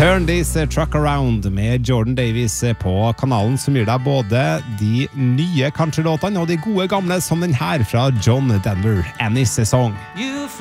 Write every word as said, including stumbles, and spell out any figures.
Turn This Truck Around med Jordan Davis på kanalen, som gir deg både de nye countrylåtene og de gode gamle, som den her fra John Denver, Annie's Song.